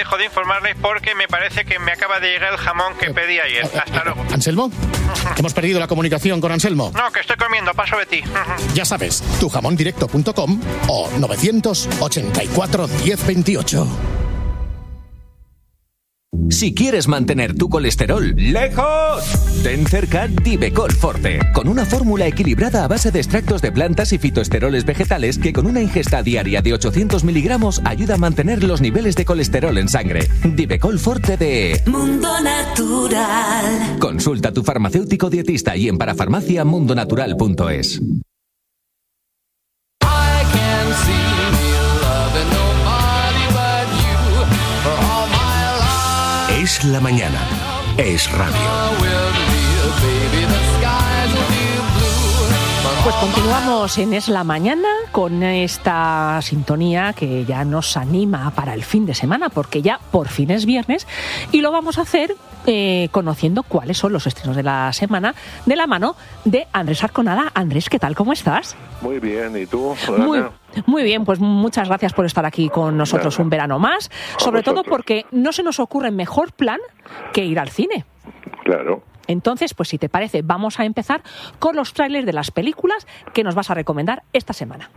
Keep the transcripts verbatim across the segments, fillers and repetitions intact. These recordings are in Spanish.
dejo de informarles porque me parece que me acaba de llegar el jamón que pedí ayer. Hasta luego. ¿Anselmo? Hemos perdido la comunicación con Anselmo. No, que estoy comiendo, paso de ti. Ya sabes, tu jamón directo punto com o novecientos ochenta y cuatro diez veintiocho. Si quieres mantener tu colesterol lejos, ten cerca Divecol Forte, con una fórmula equilibrada a base de extractos de plantas y fitoesteroles vegetales que con una ingesta diaria de ochocientos miligramos ayuda a mantener los niveles de colesterol en sangre. Divecol Forte de Mundo Natural. Consulta a tu farmacéutico dietista y en parafarmacia mundonatural punto es. Es la mañana. Es radio. Pues continuamos en Es la Mañana con esta sintonía que ya nos anima para el fin de semana, porque ya por fin es viernes y lo vamos a hacer eh, conociendo cuáles son los estrenos de la semana de la mano de Andrés Arconada. Andrés, ¿qué tal? ¿Cómo estás? Muy bien, ¿y tú? Muy, muy bien, pues muchas gracias por estar aquí con nosotros Nada. un verano más, sobre todo porque no se nos ocurre mejor plan que ir al cine. Claro. Entonces, pues si te parece, vamos a empezar con los trailers de las películas que nos vas a recomendar esta semana.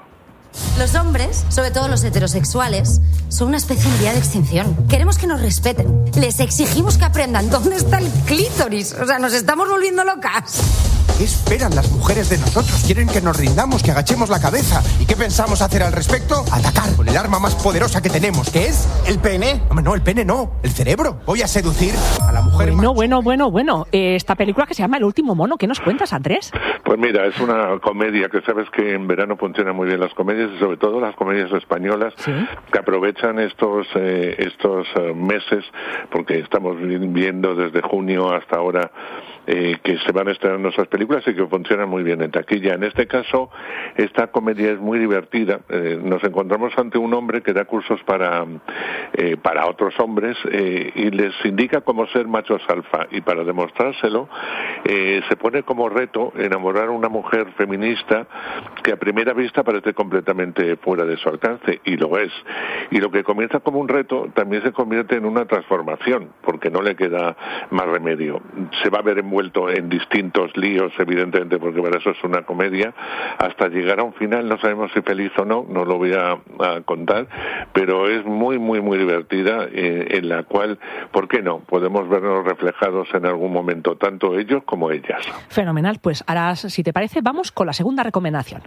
Los hombres, sobre todo los heterosexuales, son una especie en vía de extinción. Queremos que nos respeten. Les exigimos que aprendan dónde está el clítoris. O sea, nos estamos volviendo locas. ¿Qué esperan las mujeres de nosotros? Quieren que nos rindamos, que agachemos la cabeza. ¿Y qué pensamos hacer al respecto? Atacar con el arma más poderosa que tenemos, que es el pene. No, no, el pene no, el cerebro. Voy a seducir a la mujer. Bueno, bueno, bueno, bueno. Esta película que se llama El último mono, ¿qué nos cuentas, Andrés? Pues mira, es una comedia que sabes que en verano funcionan muy bien las comedias y sobre todo las comedias españolas, ¿sí?, que aprovechan estos eh, estos uh, meses, porque estamos viendo desde junio hasta ahora eh, que se van a estrenar nuestras películas y que funcionan muy bien en taquilla. En este caso, esta comedia es muy divertida. Eh, nos encontramos ante un hombre que da cursos para eh, para otros hombres eh, y les indica cómo ser machos alfa, y para demostrárselo eh, se pone como reto enamorar a una mujer feminista que a primera vista parece completamente fuera de su alcance, y lo es. Y lo que comienza como un reto también se convierte en una transformación, porque no le queda más remedio. Se va a ver envuelto en distintos líos, evidentemente, porque para eso es una comedia, hasta llegar a un final. No sabemos si feliz o no, no lo voy a, a contar, pero es muy, muy, muy divertida, eh, en la cual, ¿por qué no?, podemos vernos reflejados en algún momento, tanto ellos como ellas. Fenomenal. Pues ahora, si te parece, vamos con la segunda recomendación.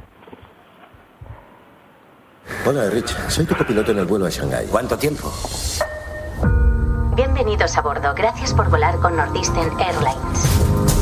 Hola, Rich. Soy tu copiloto en el vuelo a Shanghái. ¿Cuánto tiempo? Bienvenidos a bordo. Gracias por volar con Northeastern Airlines.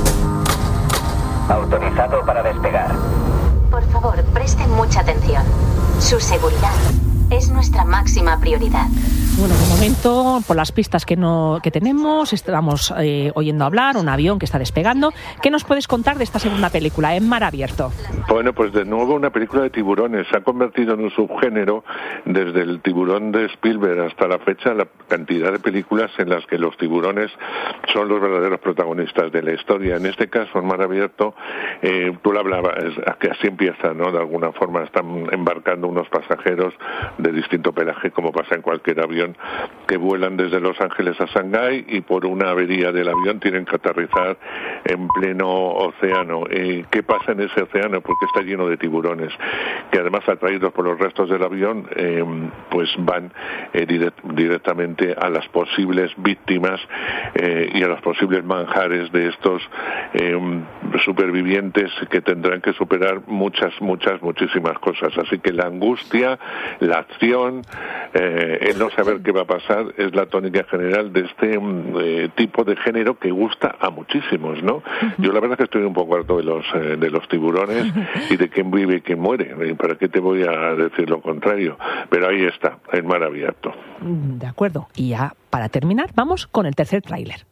Autorizado para despegar. Por favor, presten mucha atención. Su seguridad es nuestra máxima prioridad. Bueno, de momento, por las pistas que no que tenemos, estamos eh, oyendo hablar un avión que está despegando. ¿Qué nos puedes contar de esta segunda película, En mar abierto? Bueno, pues de nuevo una película de tiburones. Se ha convertido en un subgénero desde el tiburón de Spielberg hasta la fecha, la cantidad de películas en las que los tiburones son los verdaderos protagonistas de la historia. En este caso, En mar abierto, eh, tú lo hablabas, que así empieza, ¿no? De alguna forma están embarcando unos pasajeros de distinto pelaje, como pasa en cualquier avión, que vuelan desde Los Ángeles a Shanghái y por una avería del avión tienen que aterrizar en pleno océano. Eh, ¿Qué pasa en ese océano? Porque está lleno de tiburones, que además, atraídos por los restos del avión, eh, pues van eh, direct, directamente a las posibles víctimas eh, y a los posibles manjares de estos eh, supervivientes, que tendrán que superar muchas, muchas, muchísimas cosas. Así que la angustia, la acción, eh, el no saber qué va a pasar es la tónica general de este eh, tipo de género que gusta a muchísimos, ¿no? Yo la verdad que estoy un poco harto de los eh, de los tiburones y de quién vive y quién muere. ¿Para qué te voy a decir lo contrario? Pero ahí está, En mar abierto. De acuerdo. Y ya para terminar, vamos con el tercer tráiler.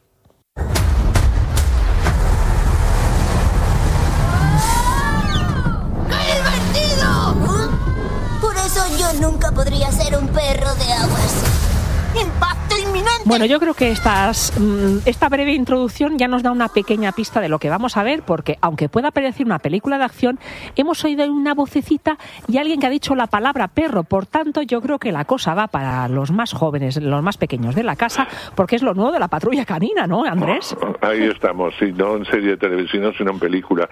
Por eso yo nunca podría ser un perro de aguas. ¡Impacto inminente! Bueno, yo creo que estas, esta breve introducción ya nos da una pequeña pista de lo que vamos a ver, porque aunque pueda parecer una película de acción, hemos oído una vocecita y alguien que ha dicho la palabra perro. Por tanto, yo creo que la cosa va para los más jóvenes, los más pequeños de la casa, porque es lo nuevo de la Patrulla Canina, ¿no, Andrés? Ahí estamos, sí, no en serie de televisión, sino en película.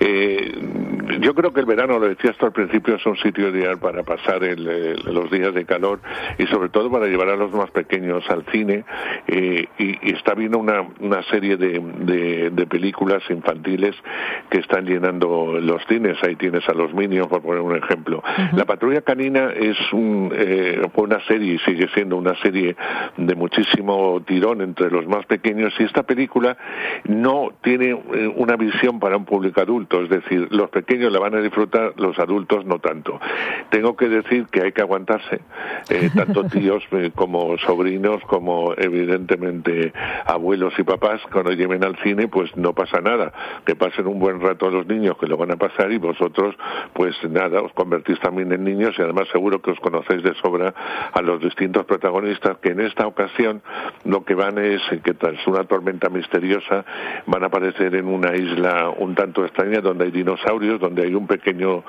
Eh, yo creo que el verano, lo decías tú al principio, es un sitio ideal para pasar el, el, los días de calor y sobre todo para llevar a los más pequeños al cine. Eh, y, y está viendo una, una serie de, de, de películas infantiles que están llenando los cines. Ahí tienes a los Minions, por poner un ejemplo. Uh-huh. La Patrulla Canina es un, eh, una serie, y sigue siendo una serie de muchísimo tirón entre los más pequeños, y esta película no tiene eh, una visión para un público adulto, es decir, los pequeños la van a disfrutar, los adultos no tanto. Tengo que decir que hay que aguantarse, eh, tanto tíos eh, como sobrinos, como evidentemente abuelos y papás. Cuando lleven al cine, pues no pasa nada, que pasen un buen rato a los niños, que lo van a pasar, y vosotros pues nada, os convertís también en niños, y además seguro que os conocéis de sobra a los distintos protagonistas, que en esta ocasión lo que van es que tras una tormenta misteriosa van a aparecer en una isla un tanto extraña donde hay dinosaurios, donde hay un pequeño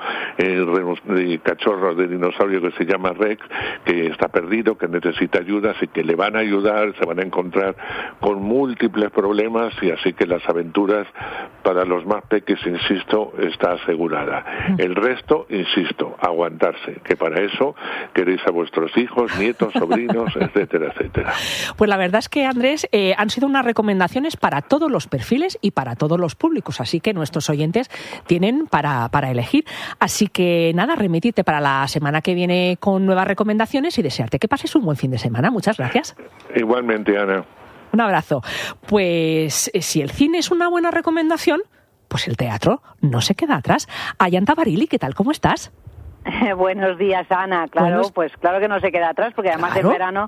eh, cachorro de dinosaurio que se llama Rex, que está perdido, que necesita ayuda, así que le van a ayudar, se van a encontrar con múltiples problemas, y así que las aventuras para los más peques, insisto, está asegurada. El resto, insisto, aguantarse, que para eso queréis a vuestros hijos, nietos, sobrinos, etcétera, etcétera. Pues la verdad es que, Andrés, eh, han sido unas recomendaciones para todos los perfiles y para todos los públicos, así que nuestros oyentes tienen para, para elegir. Así que nada, remitirte para la semana que viene con nuevas recomendaciones y desearte que pases un buen fin de semana. Muchas gracias. Igualmente, Ana. Un abrazo. Pues si el cine es una buena recomendación, pues el teatro no se queda atrás. Ayanta Barili, ¿qué tal? ¿Cómo estás? Buenos días, Ana. Claro, Buenos... pues claro que no se queda atrás, porque además ¿Claro? en verano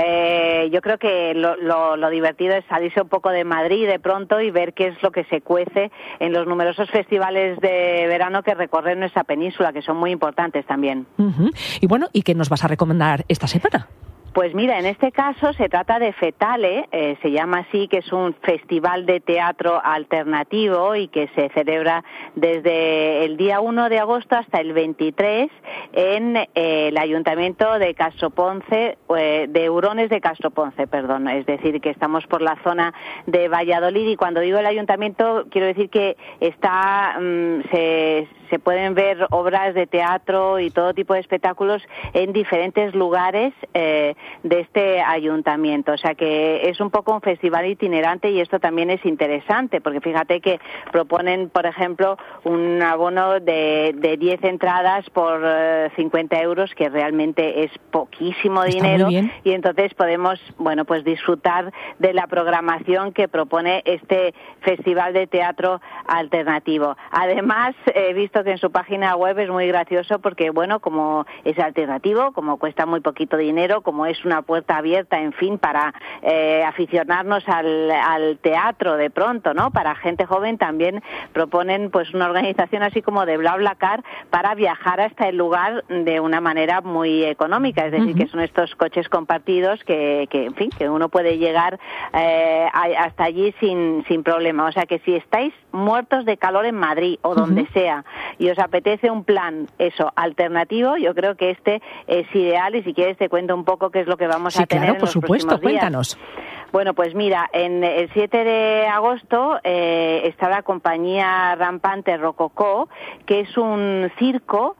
eh, yo creo que lo, lo, lo divertido es salirse un poco de Madrid de pronto y ver qué es lo que se cuece en los numerosos festivales de verano que recorren nuestra península, que son muy importantes también. Uh-huh. Y bueno, ¿y qué nos vas a recomendar esta semana? Pues mira, en este caso se trata de Fetale, eh, se llama así, que es un festival de teatro alternativo y que se celebra desde el día uno de agosto hasta el veintitrés en eh, el Ayuntamiento de Castroponce, eh, de Hurones de Castroponce, perdón, es decir, que estamos por la zona de Valladolid, y cuando digo el Ayuntamiento quiero decir que está, mmm, se, se pueden ver obras de teatro y todo tipo de espectáculos en diferentes lugares eh, de este ayuntamiento, o sea que es un poco un festival itinerante, y esto también es interesante porque fíjate que proponen, por ejemplo, un abono de, de diez entradas por eh, cincuenta euros, que realmente es poquísimo Está dinero, y entonces podemos, bueno, pues disfrutar de la programación que propone este festival de teatro alternativo. Además, he visto que en su página web es muy gracioso porque, bueno, como es alternativo, como cuesta muy poquito dinero, como es es una puerta abierta, en fin, para eh, aficionarnos al, al teatro de pronto, ¿no? Para gente joven también proponen pues una organización así como de BlaBlaCar para viajar hasta el lugar de una manera muy económica, es decir, uh-huh. que son estos coches compartidos que, que, en fin, que uno puede llegar eh, a, hasta allí sin, sin problema. O sea que si estáis muertos de calor en Madrid o donde uh-huh. sea y os apetece un plan, eso, alternativo, yo creo que este es ideal, y si quieres te cuento un poco qué es lo que vamos sí, a tener claro, en por los supuesto, próximos días. Cuéntanos. Bueno, pues mira, en el siete de agosto eh, está la compañía rampante Rococó, que es un circo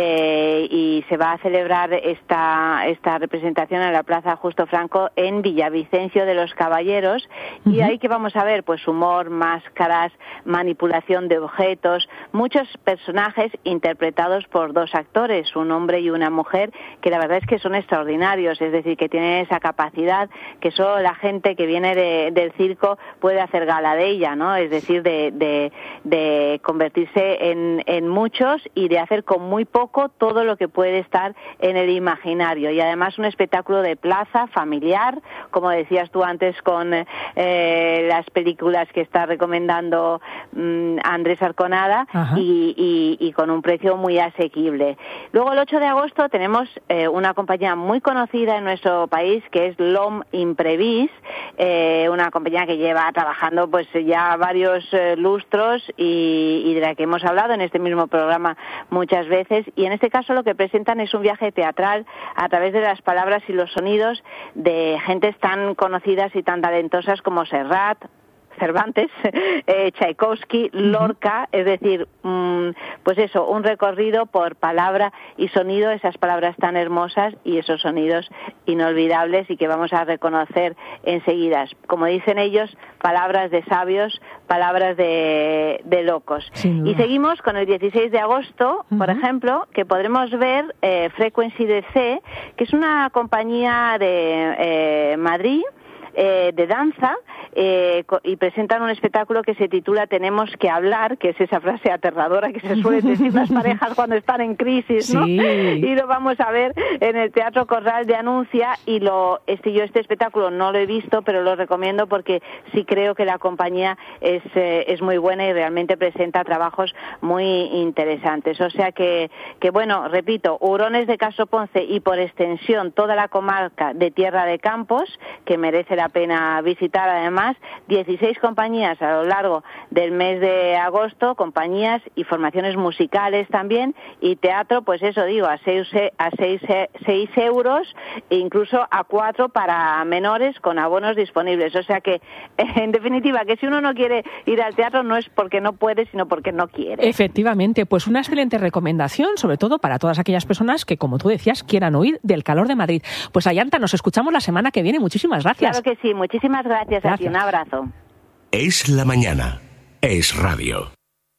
eh, y se va a celebrar esta esta representación en la Plaza Justo Franco en Villavicencio de los Caballeros. Uh-huh. Y ahí que vamos a ver, pues humor, máscaras, manipulación de objetos, muchos personajes interpretados por dos actores, un hombre y una mujer, que la verdad es que son extraordinarios, es decir, que tienen esa capacidad que solo la gente gente que viene de, del circo puede hacer gala de ella, ¿no? Es decir, de, de, de convertirse en, en muchos y de hacer con muy poco todo lo que puede estar en el imaginario. Y además un espectáculo de plaza, familiar, como decías tú antes con eh, las películas que está recomendando mmm, Andrés Arconada, y, y, y con un precio muy asequible. Luego el ocho de agosto tenemos eh, una compañía muy conocida en nuestro país que es L'Homme Imprevis, eh, una compañía que lleva trabajando pues ya varios eh, lustros y, y de la que hemos hablado en este mismo programa muchas veces, y en este caso lo que presentan es un viaje teatral a través de las palabras y los sonidos de gentes tan conocidas y tan talentosas como Serrat, Cervantes, eh, Tchaikovsky, Lorca, es decir, mmm, pues eso, un recorrido por palabra y sonido, esas palabras tan hermosas y esos sonidos inolvidables y que vamos a reconocer enseguida. Como dicen ellos, palabras de sabios, palabras de, de locos. Sí. Y seguimos con el dieciséis de agosto, uh-huh. por ejemplo, que podremos ver eh, Frequency D C, que es una compañía de eh, Madrid, Eh, de danza, eh, y presentan un espectáculo que se titula Tenemos que hablar, que es esa frase aterradora que se suele decir las parejas cuando están en crisis, ¿no? Sí. Y lo vamos a ver en el Teatro Corral de Anuncia, y lo este yo este espectáculo no lo he visto, pero lo recomiendo porque sí creo que la compañía es, eh, es muy buena y realmente presenta trabajos muy interesantes. O sea que, que bueno, repito, Hurones de Caso Ponce y por extensión toda la comarca de Tierra de Campos, que merece la pena visitar. Además, dieciséis compañías a lo largo del mes de agosto, compañías y formaciones musicales también, y teatro, pues eso digo, a seis, a seis, seis euros, e incluso a cuatro para menores con abonos disponibles. O sea que, en definitiva, que si uno no quiere ir al teatro no es porque no puede, sino porque no quiere. Efectivamente, pues una excelente recomendación, sobre todo para todas aquellas personas que, como tú decías, quieran huir del calor de Madrid. Pues Ayanta, nos escuchamos la semana que viene. Muchísimas gracias. Claro que sí, muchísimas gracias, gracias. A ti, un abrazo. Es la mañana, es radio.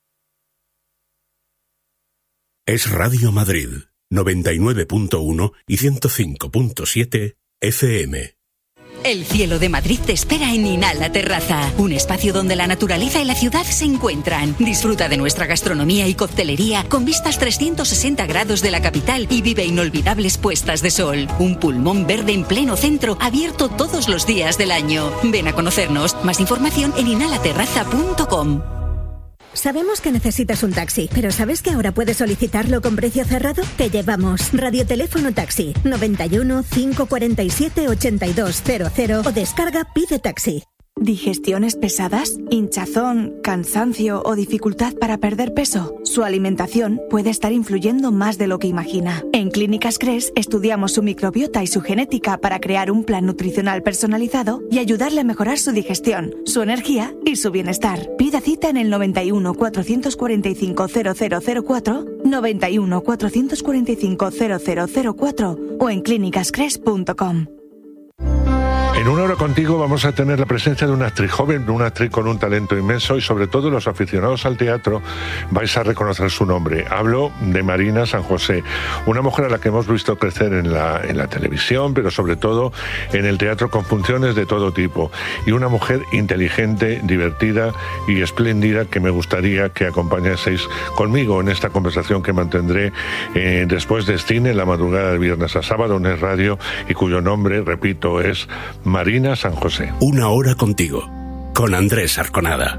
Es Radio Madrid, noventa y nueve punto uno y ciento cinco punto siete F M. El cielo de Madrid te espera en Inhala Terraza, un espacio donde la naturaleza y la ciudad se encuentran. Disfruta de nuestra gastronomía y coctelería con vistas trescientos sesenta grados de la capital y vive inolvidables puestas de sol. Un pulmón verde en pleno centro, abierto todos los días del año. Ven a conocernos. Más información en inhala terraza punto com. Sabemos que necesitas un taxi, pero ¿sabes que ahora puedes solicitarlo con precio cerrado? Te llevamos Radioteléfono Taxi noventa y uno, cinco cuarenta y siete, ochenta y dos cero cero o descarga Pide Taxi. ¿Digestiones pesadas? ¿Hinchazón, cansancio o dificultad para perder peso? Su alimentación puede estar influyendo más de lo que imagina. En Clínicas Cres estudiamos su microbiota y su genética para crear un plan nutricional personalizado y ayudarle a mejorar su digestión, su energía y su bienestar. Pida cita en el noventa y uno, cuatrocientos cuarenta y cinco, cero cero cero cuatro, noventa y uno, cuatrocientos cuarenta y cinco, cero cero cero cuatro o en clínicas cres punto com. En Una Hora Contigo vamos a tener la presencia de una actriz joven, una actriz con un talento inmenso, y sobre todo los aficionados al teatro vais a reconocer su nombre. Hablo de Marina San José, una mujer a la que hemos visto crecer en la, en la televisión, pero sobre todo en el teatro con funciones de todo tipo, y una mujer inteligente, divertida y espléndida que me gustaría que acompañaseis conmigo en esta conversación que mantendré eh, después de cine en la madrugada de viernes a sábado en Es Radio, y cuyo nombre, repito, es Marina San José. Una Hora Contigo, con Andrés Arconada.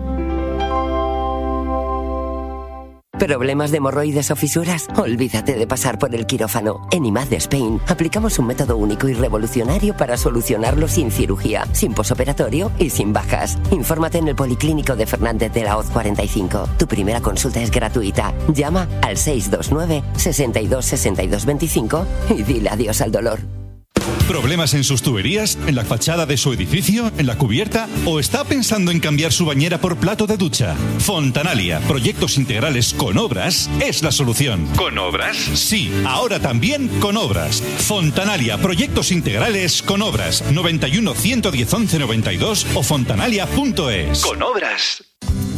¿Problemas de hemorroides o fisuras? Olvídate de pasar por el quirófano. En I M A D Spain aplicamos un método único y revolucionario para solucionarlo sin cirugía, sin posoperatorio y sin bajas. Infórmate en el Policlínico de Fernández de la Hoz cuarenta y cinco. Tu primera consulta es gratuita. Llama al seis dos nueve, sesenta y dos, sesenta y dos veinticinco y dile adiós al dolor. ¿Problemas en sus tuberías? ¿En la fachada de su edificio? ¿En la cubierta? ¿O está pensando en cambiar su bañera por plato de ducha? Fontanalia, proyectos integrales con obras, es la solución. ¿Con obras? Sí, ahora también con obras. Fontanalia, proyectos integrales con obras. noventa y uno, ciento diez, once noventa y dos o fontanalia punto es. Con obras.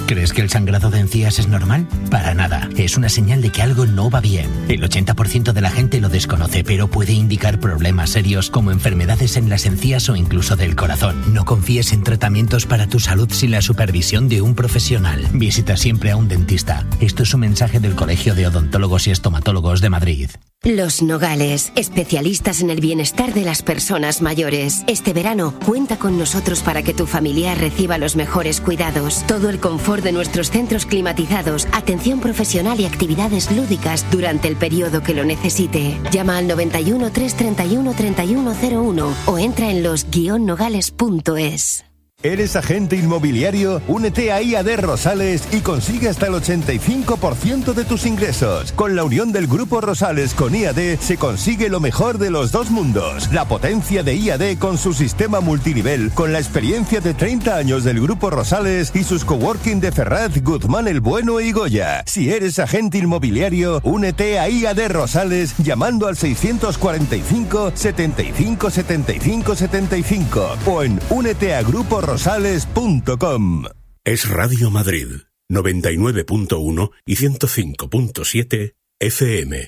¿Crees que el sangrado de encías es normal? Para nada. Es una señal de que algo no va bien. El ochenta por ciento de la gente lo desconoce, pero puede indicar problemas serios como enfermedades en las encías o incluso del corazón. No confíes en tratamientos para tu salud sin la supervisión de un profesional. Visita siempre a un dentista. Esto es un mensaje del Colegio de Odontólogos y Estomatólogos de Madrid. Los Nogales, especialistas en el bienestar de las personas mayores. Este verano, cuenta con nosotros para que tu familiar reciba los mejores cuidados. Todo el confort de nuestros centros climatizados, atención profesional y actividades lúdicas durante el periodo que lo necesite. Llama al noventa y uno, trescientos treinta y uno, treinta y uno cero uno o entra en los guion nogales punto es. ¿Eres agente inmobiliario? Únete a I A D Rosales y consigue hasta el ochenta y cinco por ciento de tus ingresos. Con la unión del Grupo Rosales con I A D se consigue lo mejor de los dos mundos. La potencia de I A D con su sistema multinivel, con la experiencia de treinta años del Grupo Rosales y sus coworking de Ferraz, Guzmán el Bueno y Goya. Si eres agente inmobiliario, únete a I A D Rosales llamando al seiscientos cuarenta y cinco, setenta y cinco, setenta y cinco, setenta y cinco o en únete a Grupo Rosales punto com. Es Radio Madrid, noventa y nueve punto uno y ciento cinco punto siete F M.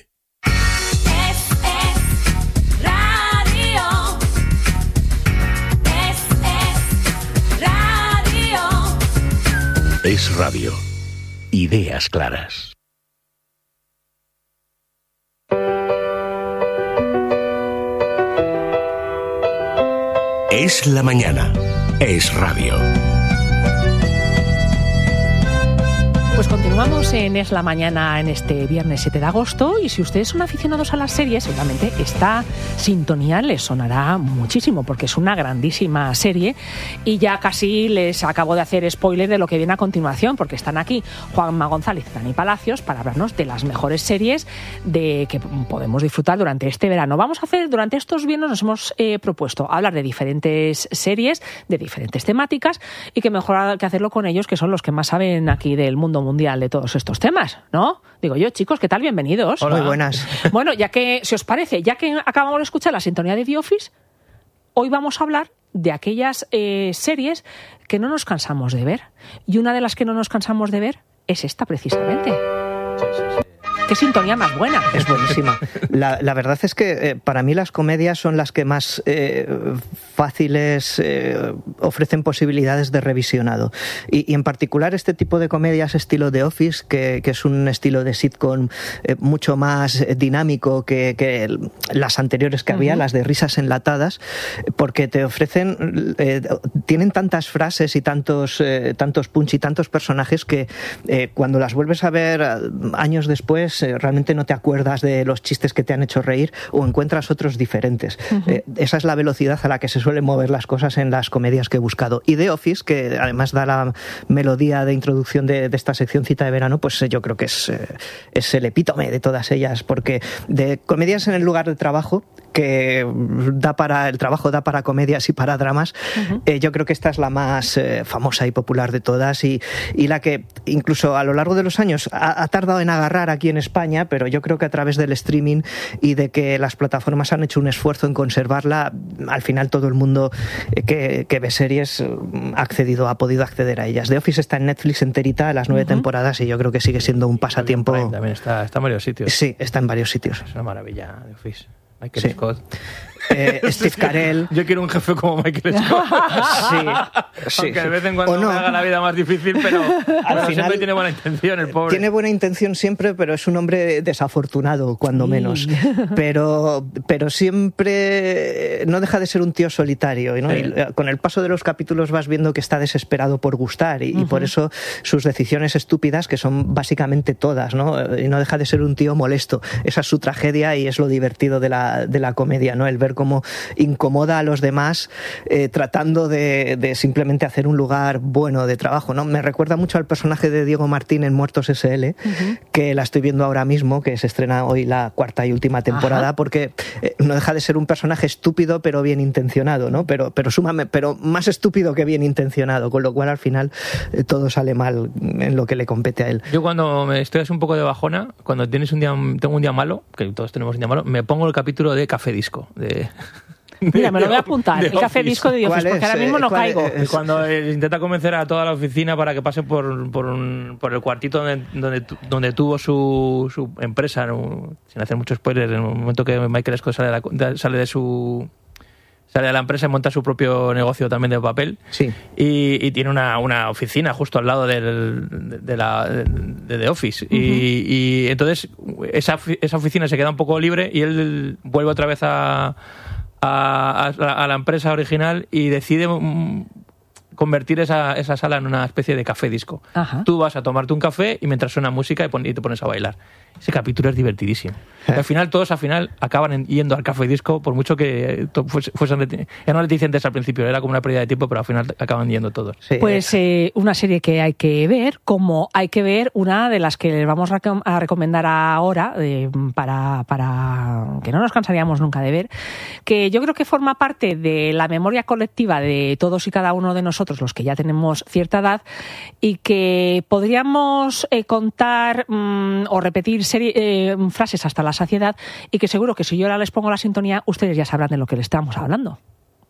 Es radio. Ideas claras. Es la mañana. Es radio. Pues continuamos en Es la Mañana en este viernes siete de agosto y si ustedes son aficionados a las series, seguramente esta sintonía les sonará muchísimo porque es una grandísima serie y ya casi les acabo de hacer spoiler de lo que viene a continuación porque están aquí Juanma González y Dani Palacios para hablarnos de las mejores series de que podemos disfrutar durante este verano. Vamos a hacer, durante estos viernes nos hemos eh, propuesto hablar de diferentes series, de diferentes temáticas y que mejor que hacerlo con ellos que son los que más saben aquí del mundo mundial de todos estos temas, ¿no? Digo yo, chicos, ¿qué tal? Bienvenidos. Hola. Muy buenas. Bueno, ya que, si os parece, ya que acabamos de escuchar la sintonía de The Office, hoy vamos a hablar de aquellas eh, series que no nos cansamos de ver. Y una de las que no nos cansamos de ver es esta, precisamente. Sí, sí, sí. ¡Qué sintonía más buena! Es buenísima. La, la verdad es que eh, para mí las comedias son las que más eh, fáciles eh, ofrecen posibilidades de revisionado. Y, y en particular este tipo de comedias estilo The Office, que, que es un estilo de sitcom eh, mucho más dinámico que, que las anteriores que había, uh-huh. las de risas enlatadas, porque te ofrecen, eh, tienen tantas frases y tantos, eh, tantos punch y tantos personajes que eh, cuando las vuelves a ver años después realmente no te acuerdas de los chistes que te han hecho reír o encuentras otros diferentes. Uh-huh. Eh, esa es la velocidad a la que se suelen mover las cosas en las comedias que he buscado. Y The Office, que además da la melodía de introducción de, de esta sección cita de verano, pues yo creo que es, eh, es el epítome de todas ellas, porque de comedias en el lugar de trabajo, que da para el trabajo da para comedias y para dramas, uh-huh. eh, yo creo que esta es la más eh, famosa y popular de todas y, y la que incluso a lo largo de los años ha, ha tardado en agarrar aquí en España, pero yo creo que a través del streaming y de que las plataformas han hecho un esfuerzo en conservarla, al final todo el mundo que, que ve series ha accedido, ha podido acceder a ellas. The Office está en Netflix enterita, las nueve uh-huh. temporadas, y yo creo que sigue siendo un pasatiempo. También está, está en varios sitios. Sí, está en varios sitios. Es una maravilla, The Office. Michael sí. Scott. Eh, Steve Carell. Yo quiero un jefe como Michael Scott. Sí, sí. Aunque de vez en cuando no. me haga la vida más difícil, pero al bueno, final siempre tiene buena intención el pobre. Tiene buena intención siempre, pero es un hombre desafortunado, cuando sí. menos. Pero, pero siempre no deja de ser un tío solitario, ¿no? Sí. Y con el paso de los capítulos vas viendo que está desesperado por gustar y, uh-huh. y por eso sus decisiones estúpidas, que son básicamente todas, ¿no? Y no deja de ser un tío molesto. Esa es su tragedia y es lo divertido de la, de la comedia, ¿no? El ver cómo incomoda a los demás eh, tratando de, de simplemente hacer un lugar bueno de trabajo, ¿no? Me recuerda mucho al personaje de Diego Martín en Muertos ese ele, uh-huh. que la estoy viendo ahora mismo, que se estrena hoy la cuarta y última temporada, Ajá. porque eh, no deja de ser un personaje estúpido pero bien intencionado, ¿no? Pero, pero, sumame, pero más estúpido que bien intencionado, con lo cual al final eh, todo sale mal en lo que le compete a él. Yo cuando me estoy así un poco de bajona, cuando tienes un día, tengo un día malo, que todos tenemos un día malo, me pongo el capítulo de Café Disco, de... Mira, me lo voy a apuntar. El Café Disco de The Office, porque ahora mismo no caigo. Es cuando eh, intenta convencer a toda la oficina para que pase por, por, un, por el cuartito donde, donde, donde tuvo su, su empresa, ¿no? Sin hacer mucho spoiler, en el momento que Michael Scott sale de, la, sale de su... sale de la empresa y monta su propio negocio también de papel. Sí. Y, y tiene una, una oficina justo al lado del, de, de la de, de The Office. Uh-huh. y, y entonces esa, esa oficina se queda un poco libre y él vuelve otra vez a, a, a la empresa original y decide convertir esa, esa sala en una especie de café disco. Ajá. Tú vas a tomarte un café y mientras suena música y, pon, y te pones a bailar. Ese capítulo es divertidísimo. Y al final, todos al final acaban yendo al café disco, por mucho que fuesen eran reticentes al principio, era como una pérdida de tiempo, pero al final acaban yendo todos. Sí. Pues eh, una serie que hay que ver, como hay que ver una de las que les vamos a recomendar ahora, eh, para, para que no nos cansaríamos nunca de ver, que yo creo que forma parte de la memoria colectiva de todos y cada uno de nosotros, los que ya tenemos cierta edad, y que podríamos eh, contar mmm, o repetir serie, eh, frases hasta la saciedad, y que seguro que si yo ahora les pongo la sintonía, ustedes ya sabrán de lo que le estamos hablando.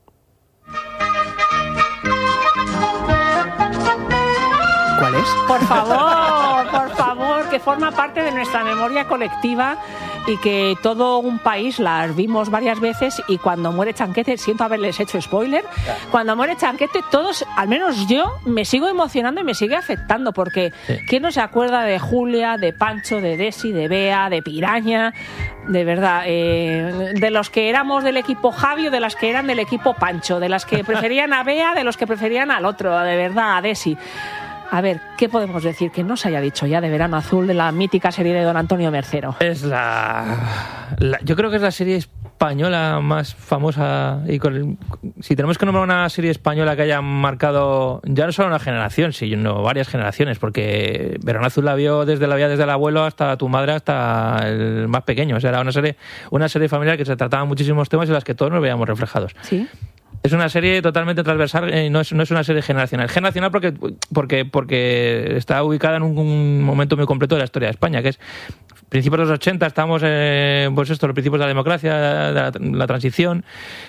¿Cuál es? Por favor, por favor, que forma parte de nuestra memoria colectiva y que todo un país las vimos varias veces, y cuando muere Chanquete, siento haberles hecho spoiler, cuando muere Chanquete todos, al menos yo, me sigo emocionando y me sigue afectando, porque sí. ¿Quién no se acuerda de Julia, de Pancho, de Desi, de Bea, de Piraña? De verdad, eh, de los que éramos del equipo Javi o de las que eran del equipo Pancho, de las que preferían a Bea, de los que preferían al otro, de verdad, a Desi. A ver, ¿qué podemos decir que no se haya dicho ya de Verano Azul, de la mítica serie de Don Antonio Mercero? Es la, la yo creo que es la serie española más famosa, y con el, si tenemos que nombrar una serie española que haya marcado ya no solo una generación, sino varias generaciones, porque Verano Azul la vio desde la vía desde el abuelo hasta tu madre, hasta el más pequeño. O sea, era una serie, una serie familiar que se trataban muchísimos temas en las que todos nos veíamos reflejados. Sí. Es una serie totalmente transversal, eh, no, es, no es una serie generacional. Generacional porque, porque, porque está ubicada en un, un momento muy completo de la historia de España, que es principios de los ochenta, estamos en eh, pues esto, los principios de la democracia, de la, la transición,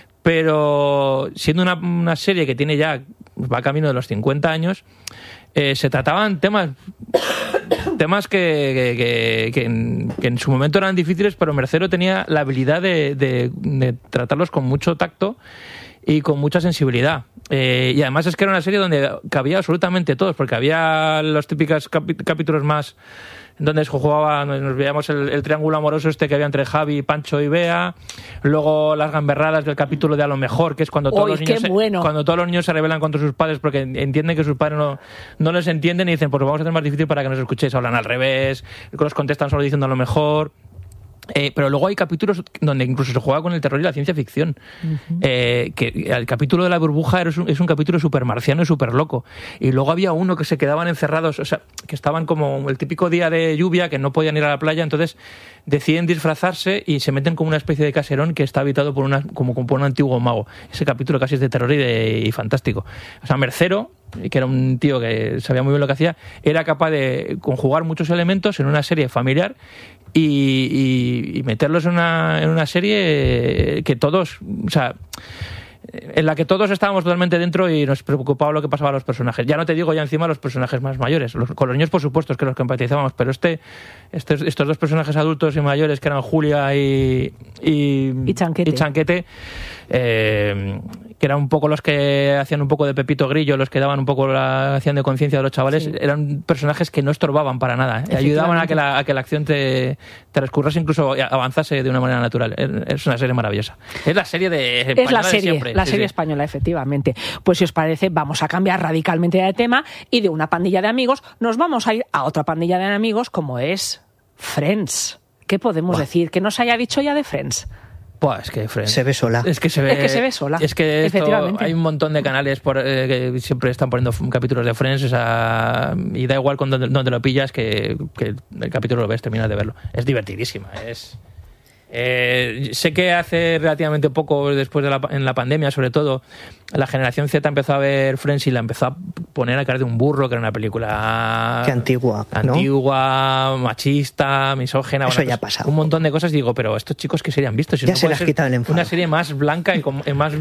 pero siendo una, una serie que tiene ya, va camino de los cincuenta años, eh, se trataban temas temas que, que, que, que, en, que en su momento eran difíciles, pero Mercero tenía la habilidad de, de, de tratarlos con mucho tacto y con mucha sensibilidad. Eh, y además es que era una serie donde cabía absolutamente todos, porque había los típicos capi- capítulos más donde se jugaba, nos veíamos el, el triángulo amoroso este que había entre Javi, Pancho y Bea, luego las gamberradas del capítulo de A lo mejor, que es cuando todos, Uy, los niños, bueno. se, cuando todos los niños se rebelan contra sus padres porque entienden que sus padres no, no les entienden y dicen, pues vamos a hacer más difícil para que nos escuchéis, hablan al revés, los contestan solo diciendo a lo mejor. Eh, pero luego hay capítulos donde incluso se juega con el terror y la ciencia ficción. Uh-huh. Eh, que el capítulo de la burbuja es un, es un capítulo súper marciano y súper loco. Y luego había uno que se quedaban encerrados, o sea, que estaban como el típico día de lluvia, que no podían ir a la playa, entonces deciden disfrazarse y se meten como una especie de caserón que está habitado por, una, como, como por un antiguo mago. Ese capítulo casi es de terror y, de, y fantástico. O sea, Mercero, que era un tío que sabía muy bien lo que hacía, era capaz de conjugar muchos elementos en una serie familiar y, y, y meterlos en una, en una serie que todos, o sea, en la que todos estábamos totalmente dentro y nos preocupaba lo que pasaba a los personajes. Ya no te digo ya encima los personajes más mayores, los, con los niños por supuesto es que los que empatizábamos, pero este, este estos dos personajes adultos y mayores que eran Julia y y, y Chanquete, y Chanquete eh, que eran un poco los que hacían un poco de Pepito Grillo, los que daban un poco la hacían de conciencia de los chavales, sí. Eran personajes que no estorbaban para nada, ¿eh? Ayudaban a que la, a que la acción te, te transcurrase, incluso avanzase de una manera natural. Es una serie maravillosa. Es la serie de es la serie, siempre. La sí, serie sí. española, efectivamente. Pues si os parece, vamos a cambiar radicalmente de tema y de una pandilla de amigos nos vamos a ir a otra pandilla de amigos como es Friends. ¿Qué podemos Buah. decir? ¿Que no se haya dicho ya de Friends? Pues es que Friends. Se ve sola. Es que se ve, es que se ve sola. Es que esto, efectivamente. Hay un montón de canales por, eh, que siempre están poniendo capítulos de Friends, o sea, y da igual con donde, donde lo pillas que, que el capítulo lo ves, terminas de verlo. Es divertidísima, es... Eh, sé que hace relativamente poco, después de la, en la pandemia, sobre todo, la generación Z empezó a ver Friends y la empezó a poner a cara de un burro, que era una película... Qué antigua, ¿no? Antigua, machista, misógena... Eso bueno, ya ha pues, pasado. Un montón de cosas. Digo, pero estos chicos, ¿qué serían vistos? Si ya no se les quita el enfado. Una serie más blanca y con, más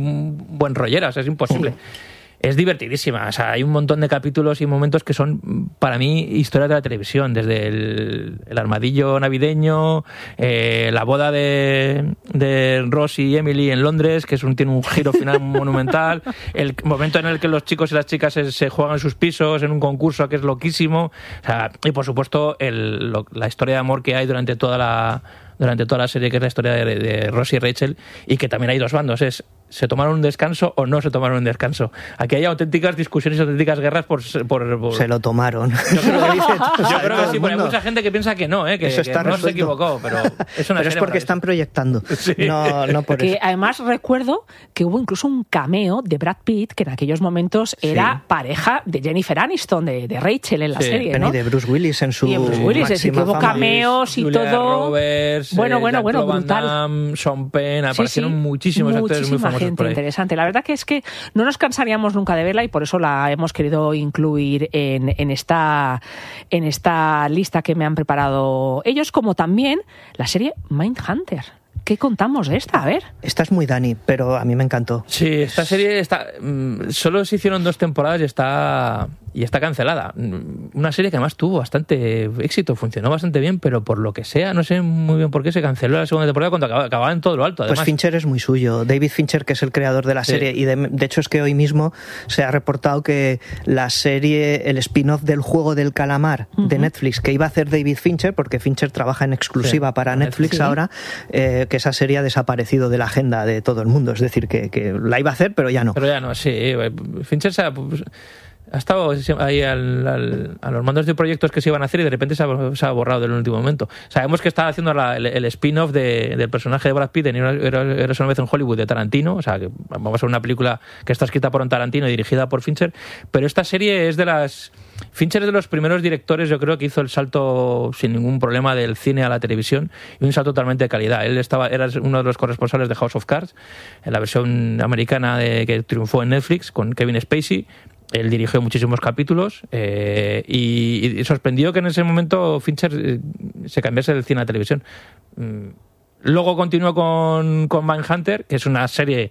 buen rollera, o sea, es imposible. Sí. Es divertidísima, o sea, hay un montón de capítulos y momentos que son, para mí, historias de la televisión, desde el, el armadillo navideño, eh, la boda de, de Ross y Emily en Londres, que es un, tiene un giro final monumental, el momento en el que los chicos y las chicas se, se juegan en sus pisos, en un concurso que es loquísimo, o sea, y por supuesto el, lo, la historia de amor que hay durante toda la durante toda la serie, que es la historia de, de Ross y Rachel, y que también hay dos bandos, es ¿se tomaron un descanso o no se tomaron un descanso? Aquí hay auténticas discusiones y auténticas guerras por... por, por... Se lo tomaron. Yo creo que, dice, yo creo que sí, pero hay mucha gente que piensa que no, ¿eh? que, Eso está que no se equivocó, pero es una pero es porque están proyectando. Sí. No, no por que eso. Además recuerdo que hubo incluso un cameo de Brad Pitt, que en aquellos momentos era sí. pareja de Jennifer Aniston, de, de Rachel en la sí. serie, ¿no? Y de Bruce Willis en su y de Bruce Willis, es decir, que hubo cameos y Julia todo. Roberts, bueno, bueno, Jack bueno, Van brutal. Damme, Sean Penn, aparecieron sí, sí. muchísimos Muchísima actores muy famosos gente por ahí. Interesante. La verdad que es que no nos cansaríamos nunca de verla y por eso la hemos querido incluir en, en, esta, en esta lista que me han preparado ellos, como también la serie Mindhunter. ¿Qué contamos de esta? A ver. Esta es muy Dani, pero a mí me encantó. Sí, esta serie está mmm, solo se hicieron dos temporadas y está y está cancelada. Una serie que además tuvo bastante éxito, funcionó bastante bien, pero por lo que sea, no sé muy bien por qué se canceló la segunda temporada cuando acababa, acababa en todo lo alto. Además. Pues Fincher es muy suyo. David Fincher, que es el creador de la serie, sí. y de, de hecho es que hoy mismo se ha reportado que la serie, el spin-off del Juego del Calamar uh-huh. de Netflix, que iba a hacer David Fincher, porque Fincher trabaja en exclusiva sí. para Netflix sí. ahora, eh, que esa serie ha desaparecido de la agenda de todo el mundo. Es decir, que, que la iba a hacer, pero ya no. Pero ya no, sí. Fincher se ha... Pues, ha estado ahí al, al, a los mandos de proyectos que se iban a hacer y de repente se ha, se ha borrado del último momento. Sabemos que está haciendo la, el, el spin-off de, del personaje de Brad Pitt en Eras una vez en Hollywood de Tarantino, o sea, que vamos a ver una película que está escrita por un Tarantino y dirigida por Fincher, pero esta serie es de las... Fincher es de los primeros directores, yo creo, que hizo el salto sin ningún problema del cine a la televisión y un salto totalmente de calidad. Él estaba era uno de los corresponsales de House of Cards, en la versión americana de, que triunfó en Netflix con Kevin Spacey. Él dirigió muchísimos capítulos eh, y, y sorprendió que en ese momento Fincher eh, se cambiase del cine a la televisión. Mm. Luego continuó con, con Mindhunter, que es una serie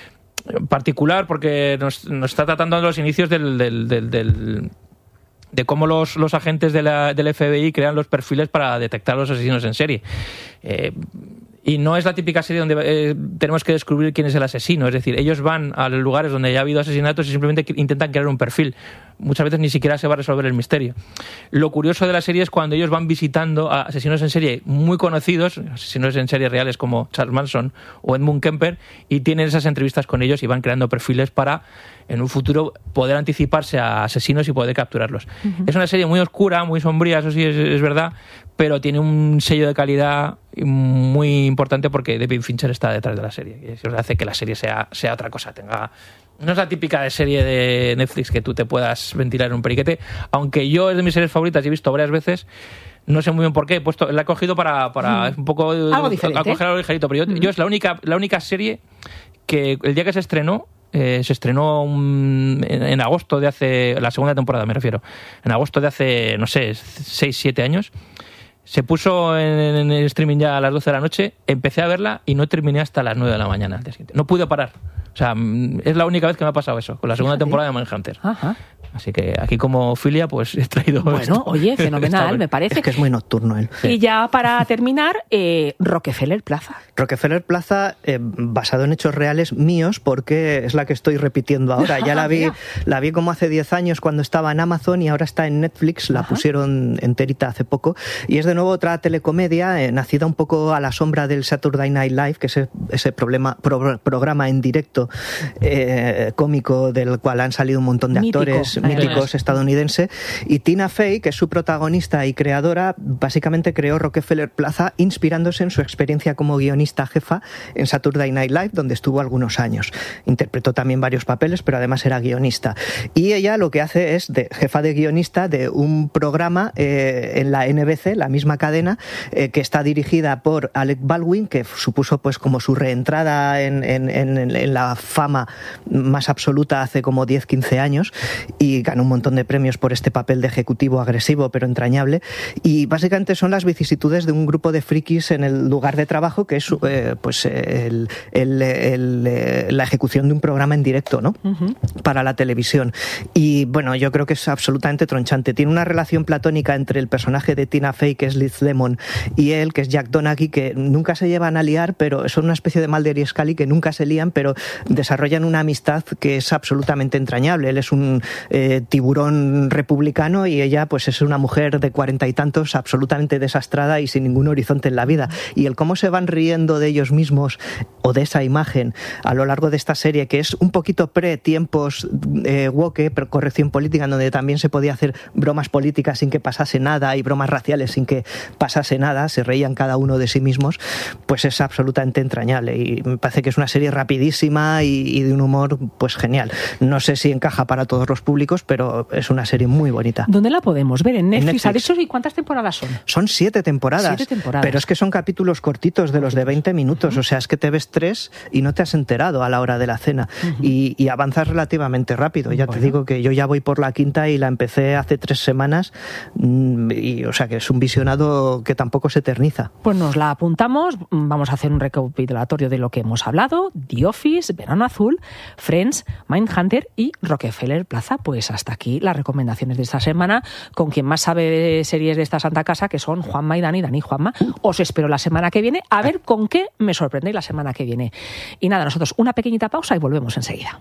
particular porque nos, nos está tratando de los inicios del... del, del, del de cómo los, los agentes de la, del F B I crean los perfiles para detectar los asesinos en serie. Eh, y no es la típica serie donde eh, tenemos que descubrir quién es el asesino. Es decir, ellos van a los lugares donde ya ha habido asesinatos y simplemente intentan crear un perfil. Muchas veces ni siquiera se va a resolver el misterio. Lo curioso de la serie es cuando ellos van visitando a asesinos en serie muy conocidos, asesinos en serie reales como Charles Manson o Edmund Kemper, y tienen esas entrevistas con ellos y van creando perfiles para, en un futuro, poder anticiparse a asesinos y poder capturarlos. Uh-huh. Es una serie muy oscura, muy sombría, eso sí es, es verdad, pero tiene un sello de calidad muy importante porque David Fincher está detrás de la serie. Y eso hace que la serie sea, sea otra cosa, tenga... No es la típica de serie de Netflix que tú te puedas ventilar en un periquete, aunque yo es de mis series favoritas y he visto varias veces. No sé muy bien por qué, he puesto, la he cogido para, para mm. un poco algo diferente. A coger algo ligerito, pero yo, mm. yo es la única, la única serie que el día que se estrenó, eh, se estrenó un, en, en agosto de hace, la segunda temporada me refiero, en agosto de hace, no sé, seis siete años. Se puso en, en el streaming ya a las doce de la noche, empecé a verla y no terminé hasta las nueve de la mañana. No pude parar. O sea, es la única vez que me ha pasado eso, con la segunda Fíjate. temporada de Mindhunter. Ajá. Así que aquí como filia pues he traído Bueno, esto. oye, fenomenal, me parece. Es que es muy nocturno él. Y ya para terminar, eh, Rockefeller Plaza. Rockefeller Plaza, eh, basado en hechos reales míos, porque es la que estoy repitiendo ahora. Ya la vi, la vi como hace diez años cuando estaba en Amazon y ahora está en Netflix, la Ajá. pusieron enterita hace poco. Y es de nuevo otra telecomedia, eh, nacida un poco a la sombra del Saturday Night Live, que es ese, ese problema, pro, programa en directo eh, cómico del cual han salido un montón de mítico, actores míticos estadounidense, y Tina Fey, que es su protagonista y creadora, básicamente creó Rockefeller Plaza inspirándose en su experiencia como guionista jefa en Saturday Night Live, donde estuvo algunos años. Interpretó también varios papeles, pero además era guionista. Y ella lo que hace es de jefa de guionista de un programa eh, en la N B C, la misma cadena, eh, que está dirigida por Alec Baldwin, que supuso pues como su reentrada en, en, en, en la fama más absoluta hace como diez, quince años, y ganó un montón de premios por este papel de ejecutivo agresivo pero entrañable. Y básicamente son las vicisitudes de un grupo de frikis en el lugar de trabajo, que es eh, pues el, el, el, el, la ejecución de un programa en directo, ¿no? Uh-huh. Para la televisión. Y bueno, yo creo que es absolutamente tronchante. Tiene una relación platónica entre el personaje de Tina Fey, que es Liz Lemon, y él, que es Jack Donaghy, que nunca se llevan a liar, pero son una especie de Mulder y Scully que nunca se lían, pero desarrollan una amistad que es absolutamente entrañable. Él es un eh, tiburón republicano y ella pues es una mujer de cuarenta y tantos absolutamente desastrada y sin ningún horizonte en la vida. Y el cómo se van riendo de ellos mismos o de esa imagen a lo largo de esta serie, que es un poquito pre-tiempos eh, woke, corrección política, en donde también se podía hacer bromas políticas sin que pasase nada y bromas raciales sin que pasase nada, se reían cada uno de sí mismos, pues es absolutamente entrañable y me parece que es una serie rapidísima y, y de un humor pues genial. No sé si encaja para todos los públicos, pero es una serie muy bonita. ¿Dónde la podemos ver? ¿En Netflix? En Netflix. ¿Ha dicho y cuántas temporadas son? Son siete temporadas, siete temporadas, pero es que son capítulos cortitos de los de veinte minutos, uh-huh. O sea, es que te ves tres y no te has enterado a la hora de la cena, uh-huh. y, y avanzas relativamente rápido. Ya bueno. Te digo que yo ya voy por la quinta y la empecé hace tres semanas, y o sea que es un visionado que tampoco se eterniza. Pues nos la apuntamos, vamos a hacer un recopilatorio de lo que hemos hablado: The Office, Verano Azul, Friends, Mindhunter y Rockefeller Plaza. Pues hasta aquí las recomendaciones de esta semana, con quien más sabe de series de esta santa casa, que son Juanma y Dani. Dani y Juanma, os espero la semana que viene a ver con qué me sorprendéis la semana que viene. Y nada, nosotros una pequeñita pausa y volvemos enseguida.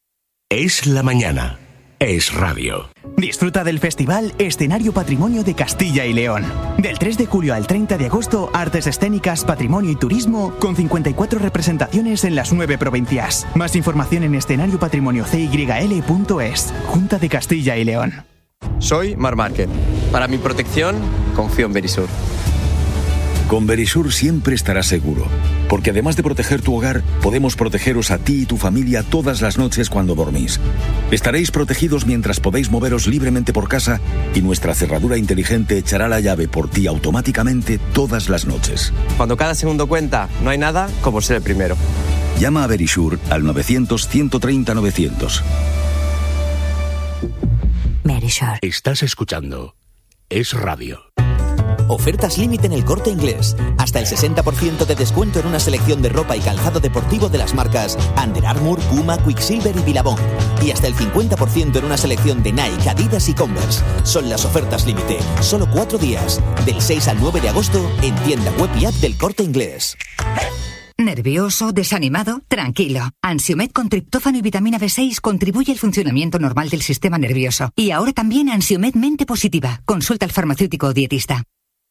Es la mañana. Es radio. Disfruta del festival Escenario Patrimonio de Castilla y León. Del tres de julio al treinta de agosto, artes escénicas, patrimonio y turismo, con cincuenta y cuatro representaciones en las nueve provincias. Más información en escenario patrimonio c y l punto es. Junta de Castilla y León. Soy Mar Márquez. Para mi protección, confío en Verisur. Con Verisur siempre estarás seguro, porque además de proteger tu hogar, podemos protegeros a ti y tu familia todas las noches cuando dormís. Estaréis protegidos mientras podéis moveros libremente por casa y nuestra cerradura inteligente echará la llave por ti automáticamente todas las noches. Cuando cada segundo cuenta, no hay nada como ser el primero. Llama a Verisur al novecientos, ciento treinta, novecientos. Verisur. Estás escuchando Es Radio. Ofertas límite en El Corte Inglés. Hasta el sesenta por ciento de descuento en una selección de ropa y calzado deportivo de las marcas Under Armour, Puma, Quicksilver y Billabong. Y hasta el cincuenta por ciento en una selección de Nike, Adidas y Converse. Son las ofertas límite. Solo cuatro días. Del seis al nueve de agosto en tienda web y app del Corte Inglés. ¿Nervioso? ¿Desanimado? Tranquilo. Ansiomed con triptófano y vitamina B seis contribuye al funcionamiento normal del sistema nervioso. Y ahora también Ansiomed Mente Positiva. Consulta al farmacéutico o dietista.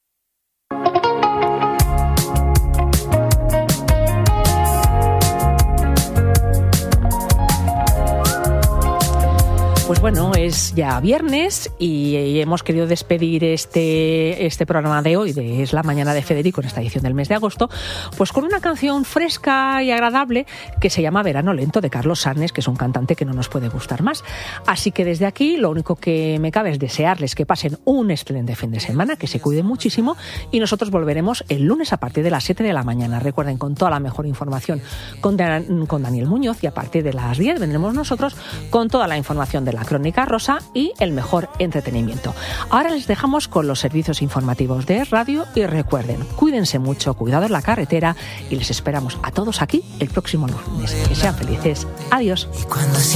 Pues bueno, es ya viernes y hemos querido despedir este, este programa de hoy, de Es la Mañana de Federico, en esta edición del mes de agosto, pues con una canción fresca y agradable que se llama Verano Lento, de Carlos Sarnes, que es un cantante que no nos puede gustar más. Así que desde aquí lo único que me cabe es desearles que pasen un excelente fin de semana, que se cuiden muchísimo, y nosotros volveremos el lunes a partir de las siete de la mañana. Recuerden, con toda la mejor información con, Dan- con Daniel Muñoz, y a partir de las diez vendremos nosotros con toda la información de la Crónica Rosa y el mejor entretenimiento. Ahora les dejamos con los servicios informativos de Radio y recuerden, cuídense mucho, cuidado en la carretera, y les esperamos a todos aquí el próximo lunes. Que sean felices. Adiós.